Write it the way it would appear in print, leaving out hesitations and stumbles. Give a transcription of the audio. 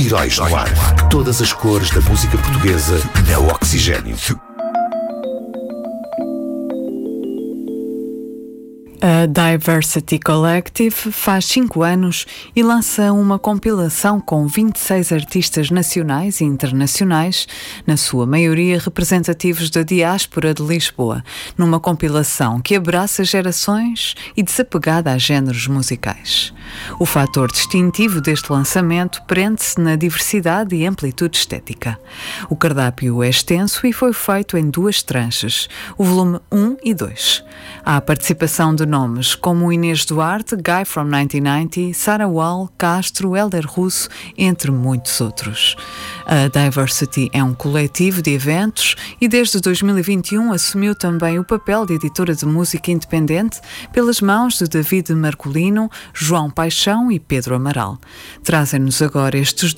Heróis no Ar. Todas as cores da música portuguesa na Oxigênio. A Diversity Collective faz 5 anos e lança uma compilação com 26 artistas nacionais e internacionais, na sua maioria representativos da diáspora de Lisboa, numa compilação que abraça gerações e desapegada a géneros musicais. O fator distintivo deste lançamento prende-se na diversidade e amplitude estética. O cardápio é extenso e foi feito em 2 tranches, o volume 1 e 2. Há a participação de nomes como Inês Duarte, Guy from 1990, Sarah Wall, Castro, Hélder Russo, entre muitos outros. A Diversity é um coletivo de eventos e desde 2021 assumiu também o papel de editora de música independente pelas mãos de David Marcolino, João Paixão e Pedro Amaral. Trazem-nos agora estes